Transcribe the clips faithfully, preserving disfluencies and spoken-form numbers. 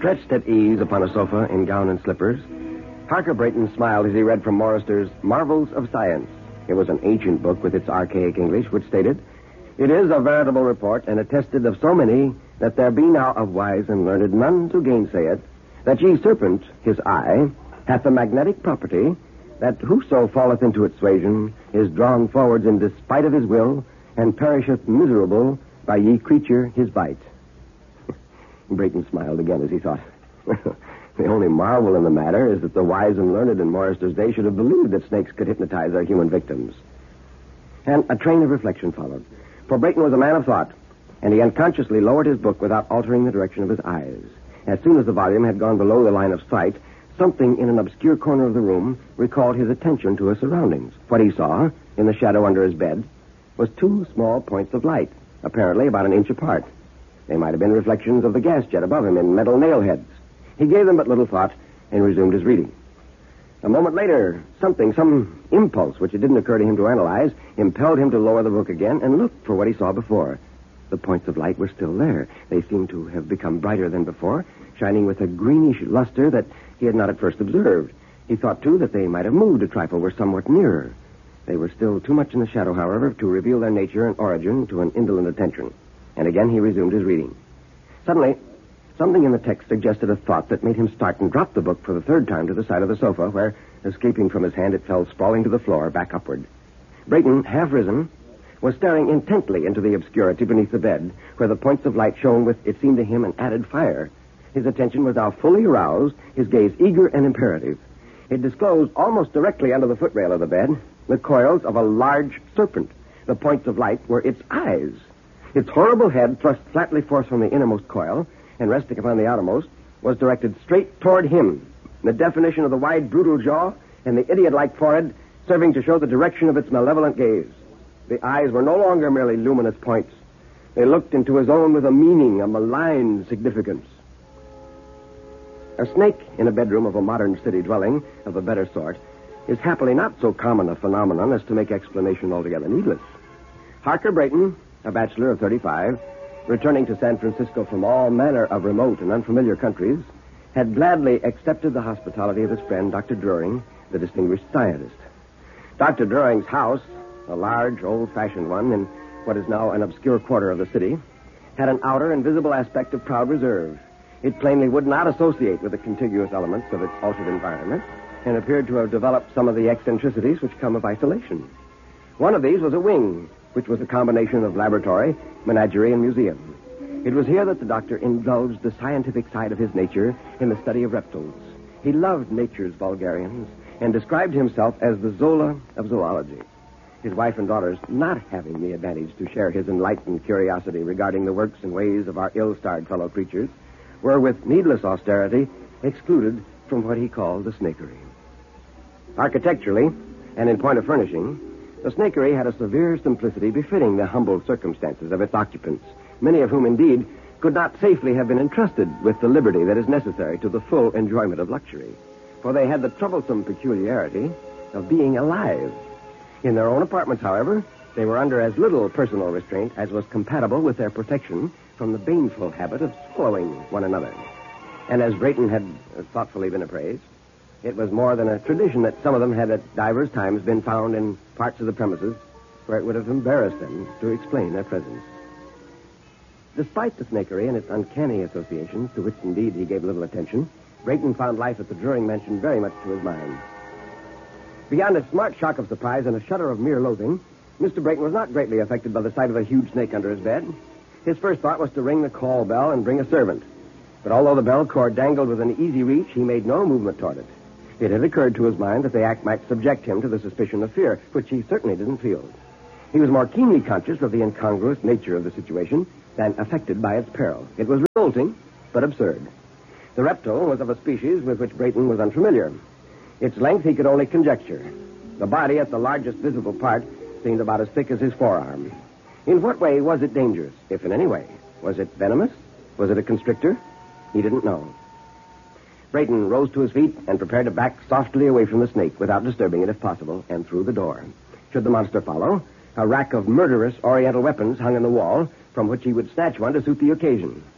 Stretched at ease upon a sofa in gown and slippers, Harker Brayton smiled as he read from Morrister's Marvels of Science. It was an ancient book with its archaic English, which stated, "It is a veritable report, and attested of so many, that there be now of wise and learned none to gainsay it, that ye serpent, his eye, hath a magnetic property, that whoso falleth into its suasion is drawn forwards in despite of his will, and perisheth miserable by ye creature his bite." Brayton smiled again as he thought, the only marvel in the matter is that the wise and learned in Morrister's day should have believed that snakes could hypnotize their human victims. And a train of reflection followed, for Brayton was a man of thought, and he unconsciously lowered his book without altering the direction of his eyes. As soon as the volume had gone below the line of sight, something in an obscure corner of the room recalled his attention to his surroundings. What he saw, in the shadow under his bed, was two small points of light, apparently about an inch apart. They might have been reflections of the gas jet above him in metal nail heads. He gave them but little thought and resumed his reading. A moment later, something, some impulse which it didn't occur to him to analyze, impelled him to lower the book again and look for what he saw before. The points of light were still there. They seemed to have become brighter than before, shining with a greenish luster that he had not at first observed. He thought, too, that they might have moved a trifle, were somewhat nearer. They were still too much in the shadow, however, to reveal their nature and origin to an indolent attention. And again he resumed his reading. Suddenly, something in the text suggested a thought that made him start and drop the book for the third time to the side of the sofa, where, escaping from his hand, it fell sprawling to the floor, back upward. Brayton, half risen, was staring intently into the obscurity beneath the bed, where the points of light shone with, it seemed to him, an added fire. His attention was now fully aroused, his gaze eager and imperative. It disclosed, almost directly under the footrail of the bed, the coils of a large serpent. The points of light were its eyes. Its horrible head, thrust flatly forth from the innermost coil, and resting upon the outermost, was directed straight toward him. The definition of the wide, brutal jaw and the idiot-like forehead serving to show the direction of its malevolent gaze. The eyes were no longer merely luminous points. They looked into his own with a meaning, a malign significance. A snake in a bedroom of a modern city dwelling of a better sort is happily not so common a phenomenon as to make explanation altogether needless. Harker Brayton, a bachelor of thirty-five, returning to San Francisco from all manner of remote and unfamiliar countries, had gladly accepted the hospitality of his friend, Doctor Druring, the distinguished scientist. Doctor Druring's house, a large, old-fashioned one in what is now an obscure quarter of the city, had an outer and visible aspect of proud reserve. It plainly would not associate with the contiguous elements of its altered environment, and appeared to have developed some of the eccentricities which come of isolation. One of these was a wing, which was a combination of laboratory, menagerie, and museum. It was here that the doctor indulged the scientific side of his nature in the study of reptiles. He loved nature's vulgarians and described himself as the Zola of zoology. His wife and daughters, not having the advantage to share his enlightened curiosity regarding the works and ways of our ill-starred fellow creatures, were with needless austerity excluded from what he called the snakery. Architecturally, and in point of furnishing, the snakery had a severe simplicity befitting the humble circumstances of its occupants, many of whom, indeed, could not safely have been entrusted with the liberty that is necessary to the full enjoyment of luxury, for they had the troublesome peculiarity of being alive. In their own apartments, however, they were under as little personal restraint as was compatible with their protection from the baneful habit of swallowing one another. And as Brayton had thoughtfully been appraised, it was more than a tradition that some of them had at divers times been found in parts of the premises where it would have embarrassed them to explain their presence. Despite the snakery and its uncanny associations, to which indeed he gave little attention, Brayton found life at the Druring mansion very much to his mind. Beyond a smart shock of surprise and a shudder of mere loathing, Mister Brayton was not greatly affected by the sight of a huge snake under his bed. His first thought was to ring the call bell and bring a servant. But although the bell cord dangled within easy reach, he made no movement toward it. It had occurred to his mind that the act might subject him to the suspicion of fear, which he certainly didn't feel. He was more keenly conscious of the incongruous nature of the situation than affected by its peril. It was revolting, but absurd. The reptile was of a species with which Brayton was unfamiliar. Its length he could only conjecture. The body, at the largest visible part, seemed about as thick as his forearm. In what way was it dangerous, if in any way? Was it venomous? Was it a constrictor? He didn't know. Brayton rose to his feet and prepared to back softly away from the snake without disturbing it if possible, and through the door. Should the monster follow, a rack of murderous oriental weapons hung in the wall, from which he would snatch one to suit the occasion.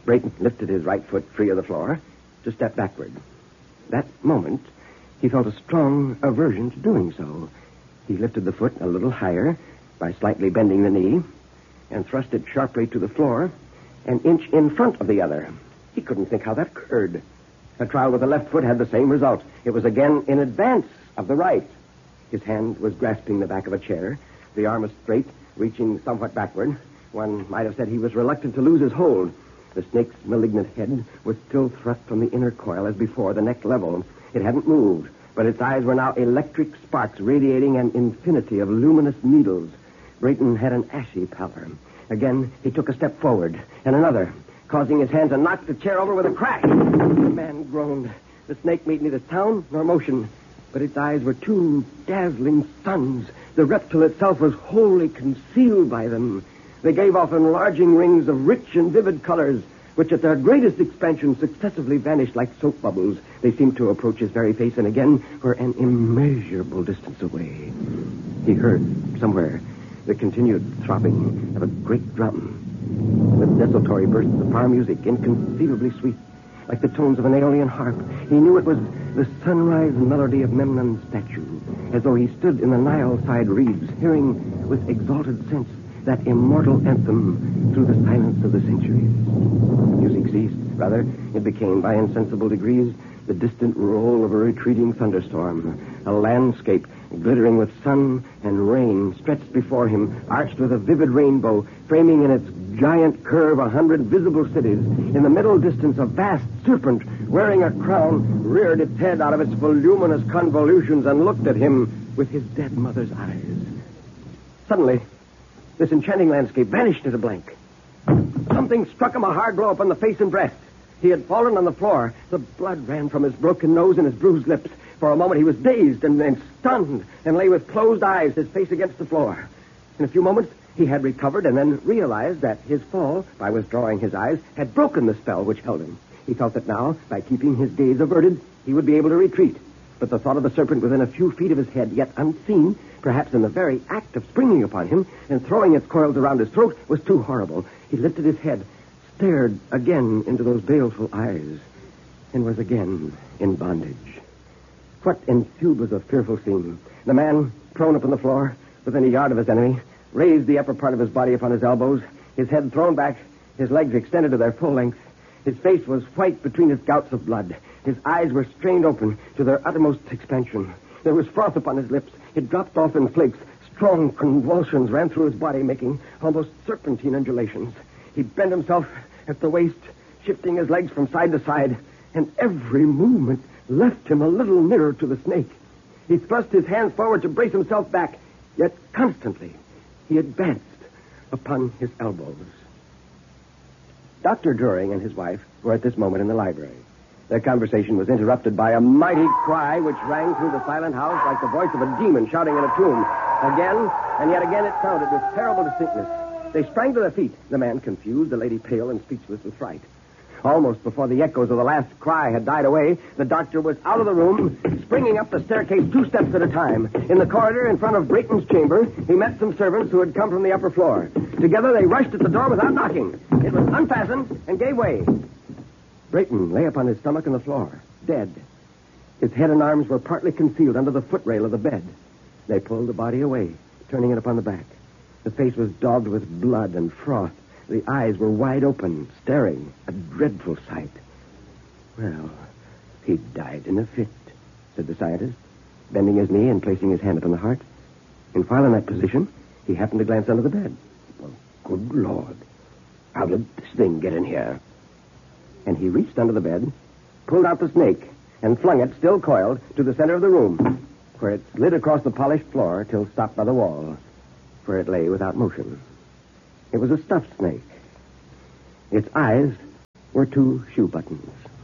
Brayton lifted his right foot free of the floor to step backward. That moment, he felt a strong aversion to doing so. He lifted the foot a little higher by slightly bending the knee and thrust it sharply to the floor, an inch in front of the other. He couldn't think how that occurred. A trial with the left foot had the same result. It was again in advance of the right. His hand was grasping the back of a chair. The arm was straight, reaching somewhat backward. One might have said he was reluctant to lose his hold. The snake's malignant head was still thrust from the inner coil as before, the neck level. It hadn't moved, but its eyes were now electric sparks radiating an infinity of luminous needles. Brayton had an ashy pallor. Again, he took a step forward, and another, causing his hand to knock the chair over with a crash. The man groaned. The snake made neither sound nor motion, but its eyes were two dazzling suns. The reptile itself was wholly concealed by them. They gave off enlarging rings of rich and vivid colors, which at their greatest expansion successively vanished like soap bubbles. They seemed to approach his very face and again were an immeasurable distance away. He heard, somewhere, the continued throbbing of a great drum, with desultory bursts of far music, inconceivably sweet, like the tones of an alien harp. He knew it was the sunrise melody of Memnon's statue, as though he stood in the Nile-side reeds, hearing with exalted sense that immortal anthem through the silence of the centuries. Music ceased. Rather, it became, by insensible degrees, the distant roll of a retreating thunderstorm. A landscape glittering with sun and rain stretched before him, arched with a vivid rainbow, framing in its giant curve a hundred visible cities. In the middle distance, a vast serpent, wearing a crown, reared its head out of its voluminous convolutions and looked at him with his dead mother's eyes. Suddenly, this enchanting landscape vanished into blank. Something struck him a hard blow upon the face and breast. He had fallen on the floor. The blood ran from his broken nose and his bruised lips. For a moment he was dazed and, and stunned and lay with closed eyes, his face against the floor. In a few moments, he had recovered and then realized that his fall, by withdrawing his eyes, had broken the spell which held him. He felt that now, by keeping his gaze averted, he would be able to retreat. But the thought of the serpent within a few feet of his head, yet unseen, perhaps in the very act of springing upon him and throwing its coils around his throat, was too horrible. He lifted his head, stared again into those baleful eyes, and was again in bondage. What ensued was a fearful scene. The man, prone upon the floor, within a yard of his enemy, raised the upper part of his body upon his elbows, his head thrown back, his legs extended to their full length. His face was white between his gouts of blood. His eyes were strained open to their uttermost expansion. There was froth upon his lips. It dropped off in flakes. Strong convulsions ran through his body, making almost serpentine undulations. He bent himself at the waist, shifting his legs from side to side, and every movement left him a little nearer to the snake. He thrust his hands forward to brace himself back, yet constantly he advanced upon his elbows. Doctor Druring and his wife were at this moment in the library. Their conversation was interrupted by a mighty cry which rang through the silent house like the voice of a demon shouting in a tomb. Again, and yet again it sounded with terrible distinctness. They sprang to their feet, the man confused, the lady pale and speechless with fright. Almost before the echoes of the last cry had died away, the doctor was out of the room, springing up the staircase two steps at a time. In the corridor in front of Brayton's chamber, he met some servants who had come from the upper floor. Together they rushed at the door without knocking. It was unfastened and gave way. Brayton lay upon his stomach on the floor, dead. His head and arms were partly concealed under the footrail of the bed. They pulled the body away, turning it upon the back. The face was daubed with blood and froth. The eyes were wide open, staring, a dreadful sight. Well, he died in a fit, said the scientist, bending his knee and placing his hand upon the heart. And while in that position, he happened to glance under the bed. Well, good Lord. How did this thing get in here? And he reached under the bed, pulled out the snake, and flung it, still coiled, to the center of the room, where it slid across the polished floor till stopped by the wall, where it lay without motion. It was a stuffed snake. Its eyes were two shoe buttons.